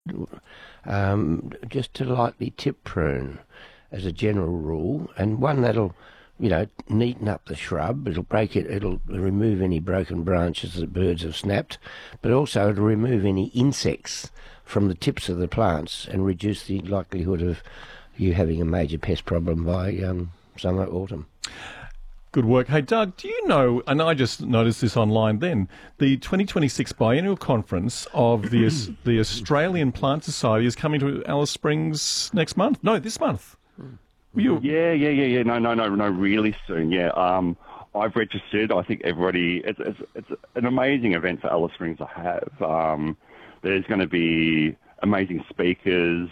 just to lightly tip prune as a general rule, and one that'll, neaten up the shrub. It'll break it. It'll remove any broken branches that birds have snapped, but also it'll remove any insects from the tips of the plants and reduce the likelihood of you having a major pest problem by summer, autumn. Good work. Hey, Doug, do you know, and I just noticed this online then, the 2026 Biennial Conference of the Australian Plant Society is coming to Alice Springs next month? No, this month. Yeah. No, really soon. Yeah. I've registered. I think everybody. It's an amazing event for Alice Springs to have. There's going to be amazing speakers,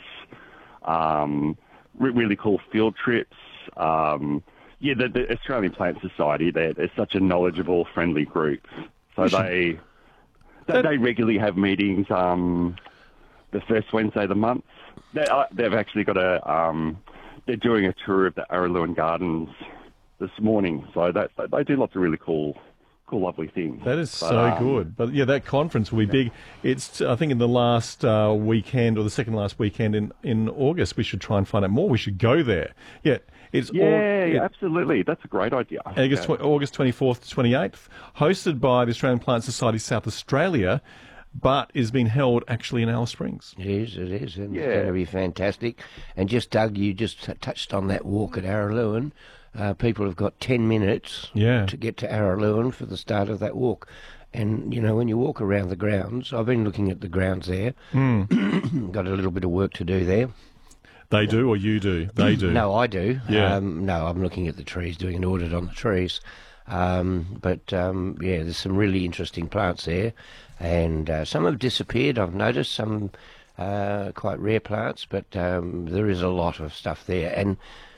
really cool field trips. The Australian Plant Society, they're such a knowledgeable, friendly group. So they regularly have meetings the first Wednesday of the month. They've actually got they're doing a tour of the Araluen Gardens this morning. So they do lots of really cool, lovely things. That is so good. But yeah, that conference will be big. It's, I think, in the last weekend or the second last weekend in August. We should try and find out more. We should go there. Yeah. Absolutely. That's a great idea. August 24th to 28th, hosted by the Australian Plant Society South Australia, but is being held actually in Alice Springs. It is, and it's going to be fantastic. And just, Doug, you just touched on that walk at Araluen. People have got 10 minutes to get to Araluen for the start of that walk. And, when you walk around the grounds, I've been looking at the grounds there, got a little bit of work to do there. They do, or you do? They do. No, I do. Yeah. No, I'm looking at the trees, doing an audit on the trees. There's some really interesting plants there, and some have disappeared. I've noticed some quite rare plants, but there is a lot of stuff there. And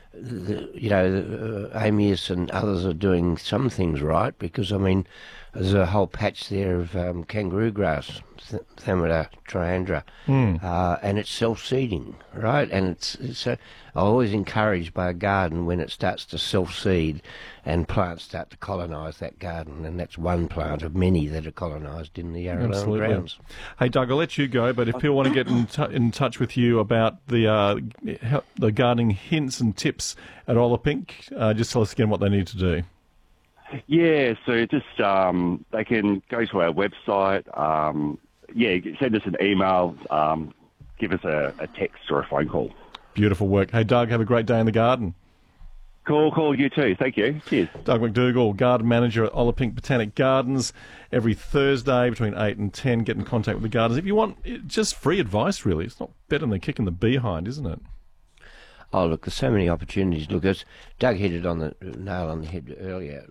Amius and others are doing some things right, because there's a whole patch there of kangaroo grass, Thamida triandra, and it's self-seeding, right? And it's I'm always encouraged by a garden when it starts to self-seed and plants start to colonise that garden, and that's one plant of many that are colonised in the Araluen grounds. Hey, Doug, I'll let you go, but if people want to get in touch with you about the gardening hints and tips at Olapink, just tell us again what they need to do. Yeah, so just they can go to our website, send us an email, give us a text or a phone call. Beautiful work. Hey, Doug, have a great day in the garden. Cool, you too. Thank you. Cheers. Doug McDougall, Garden Manager at Olapink Botanic Gardens. Every Thursday between 8 and 10, get in contact with the gardens. If you want just free advice, really, it's not better than kicking the behind, isn't it? Oh, look, there's so many opportunities. Look, as Doug hit it on the nail on the head earlier,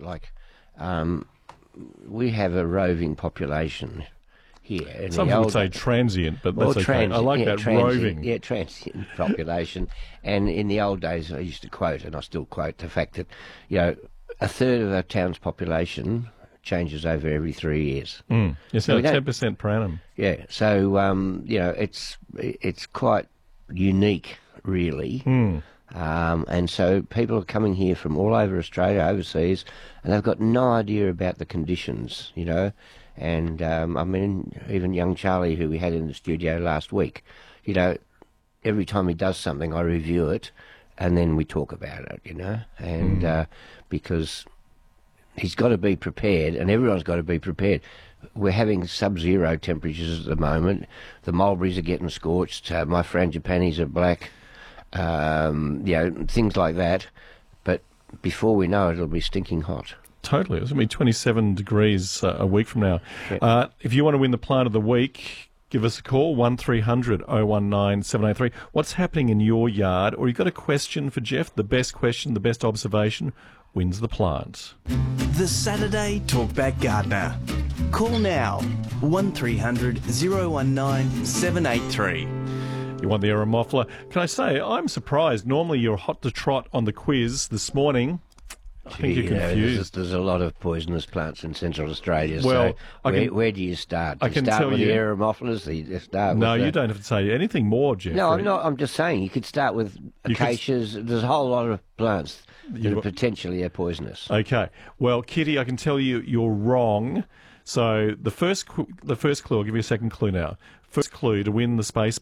we have a roving population here. Some people would say transient, but that's okay. I like that, roving. Yeah, transient population. And in the old days, I used to quote, and I still quote, the fact that, a third of our town's population changes over every 3 years. Yes, so 10% per annum. Yeah, so, it's quite unique, really. And so people are coming here from all over Australia, overseas, and they've got no idea about the conditions, And even young Charlie, who we had in the studio last week, every time he does something, I review it, and then we talk about it, and because he's got to be prepared, and everyone's got to be prepared. We're having sub-zero temperatures at the moment. The mulberries are getting scorched. My frangipanis are black. Things like that. But before we know it, it'll be stinking hot. Totally. It's going to be 27 degrees a week from now. Yeah. If you want to win the plant of the week, give us a call, 1300 019 783. What's happening in your yard? Or you've got a question for Jeff, the best question, the best observation, wins the plant. The Saturday Talkback Gardener. Call now, 1300 019 783. You want the Aeromophila? Can I say, I'm surprised. Normally you're hot to trot on the quiz this morning. I think you're confused. There's a lot of poisonous plants in Central Australia. Well, so where do you start? I can start tell with you. the Aeromophilas? No, you don't have to say anything more, Jeffrey. No, I'm not. I'm just saying you could start with acacias. There's a whole lot of plants that are potentially poisonous. Okay. Well, Kitty, I can tell you you're wrong. So the first clue, I'll give you a second clue now. First clue to win the space